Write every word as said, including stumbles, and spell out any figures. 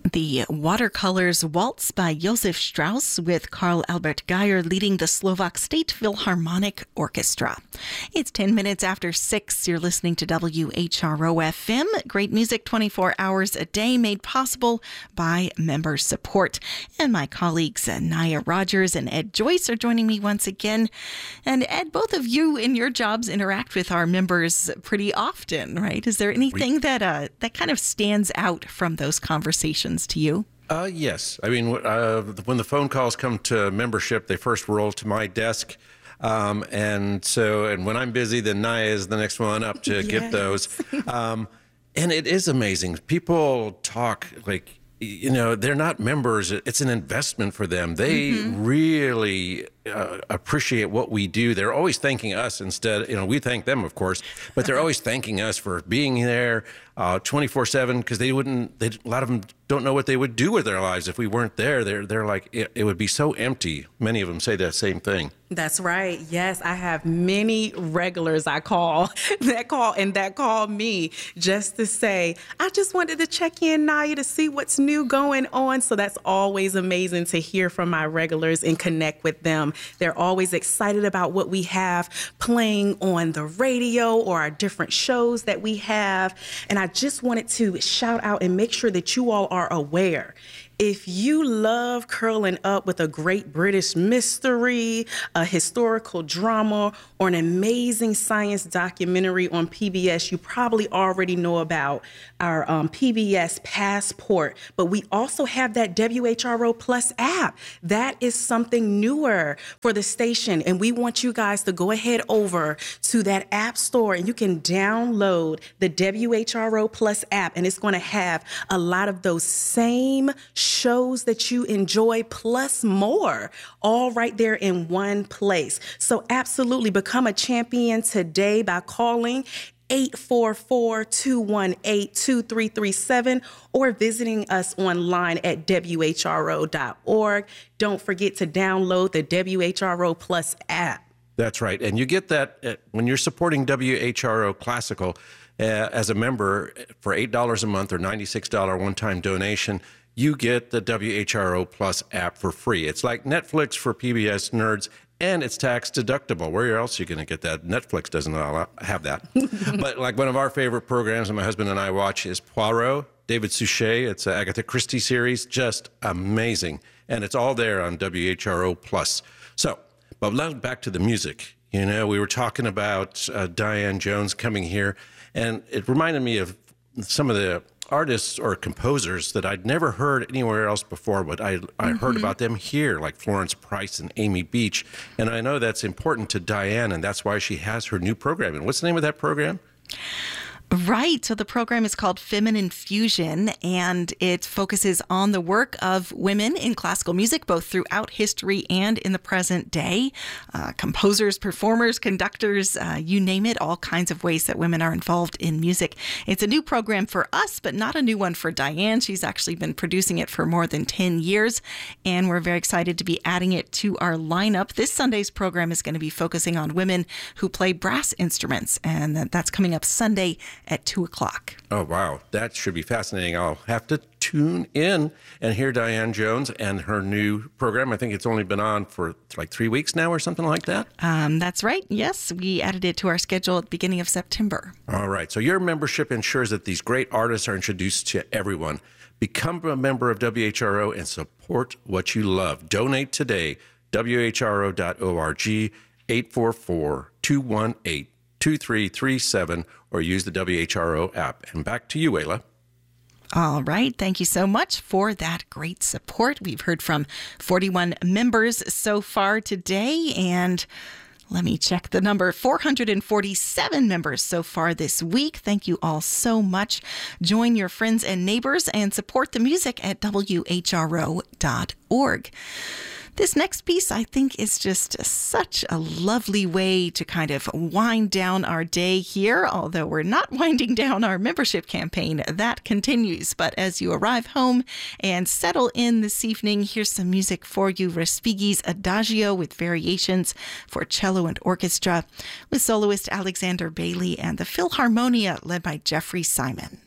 The Watercolors Waltz by Josef Strauss with Karl Albert Geyer leading the Slovak State Philharmonic Orchestra. It's ten minutes after six. You're listening to W H R O F M. Great music twenty-four hours a day made possible by member support. And my colleagues uh, Naya Rogers and Ed Joyce are joining me once again. And Ed, both of you in your jobs interact with our members pretty often, right? Is there anything that uh, that kind of stands out from those conversations to you? Uh, yes. I mean, uh, when the phone calls come to membership, they first roll to my desk. Um, and so, and when I'm busy, then Naya is the next one up to yes. get those. Um, and it is amazing. People talk like, you know, they're not members. It's an investment for them. They mm-hmm. really uh, appreciate what we do. They're always thanking us instead. You know, we thank them, of course, but they're always thanking us for being there uh, twenty-four seven because they wouldn't, they, a lot of them don't know what they would do with their lives if we weren't there. They're, they're like, it, it would be so empty. Many of them say that same thing. That's right. Yes, I have many regulars I call that call and that call me just to say, I just wanted to check in, Naya, to see what's new going on. So that's always amazing to hear from my regulars and connect with them. They're always excited about what we have playing on the radio or our different shows that we have. And I just wanted to shout out and make sure that you all are aware. If you love curling up with a great British mystery, a historical drama, or an amazing science documentary on P B S, you probably already know about our um, P B S Passport. But we also have that W H R O Plus app. That is something newer for the station. And we want you guys to go ahead over to that app store and you can download the W H R O Plus app. And it's going to have a lot of those same shows that you enjoy plus more all right there in one place. So absolutely become a champion today by calling eight four four, two one eight, two three three seven or visiting us online at W H R O dot org. Don't forget to download the W H R O Plus app. That's right. And you get that uh, when you're supporting W H R O Classical uh, as a member for eight dollars a month or ninety-six dollars one-time donation. You get the W H R O Plus app for free. It's like Netflix for P B S nerds, and it's tax deductible. Where else are you going to get that? Netflix doesn't allow, have that. But like one of our favorite programs that my husband and I watch is Poirot, David Suchet. It's an Agatha Christie series, just amazing. And it's all there on W H R O Plus. So, but now back to the music. You know, we were talking about uh, Diane Jones coming here, and it reminded me of some of the artists or composers that I'd never heard anywhere else before, but I, I mm-hmm. heard about them here, like Florence Price and Amy Beach. And I know that's important to Diane, and that's why she has her new program. And what's the name of that program? Right. So the program is called Feminine Fusion, and it focuses on the work of women in classical music, both throughout history and in the present day. Uh, composers, performers, conductors, uh, you name it, all kinds of ways that women are involved in music. It's a new program for us, but not a new one for Diane. She's actually been producing it for more than ten years, and we're very excited to be adding it to our lineup. This Sunday's program is going to be focusing on women who play brass instruments, and that's coming up Sunday at two o'clock. Oh, wow. That should be fascinating. I'll have to tune in and hear Diane Jones and her new program. I think it's only been on for like three weeks now or something like that. Um, that's right. Yes, we added it to our schedule at the beginning of September. All right. So your membership ensures that these great artists are introduced to everyone. Become a member of W H R O and support what you love. Donate today. W H R O dot org, eight four four, two one eight, two three three seven, or use the W H R O app. And back to you, Ayla. All right. Thank you so much for that great support. We've heard from forty-one members so far today, and let me check the number, four hundred forty-seven members so far this week. Thank you all so much. Join your friends and neighbors and support the music at W H R O dot org. This next piece, I think, is just such a lovely way to kind of wind down our day here, although we're not winding down our membership campaign. That continues. But as you arrive home and settle in this evening, here's some music for you. Respighi's Adagio with variations for cello and orchestra with soloist Alexander Bailey and the Philharmonia led by Jeffrey Simon.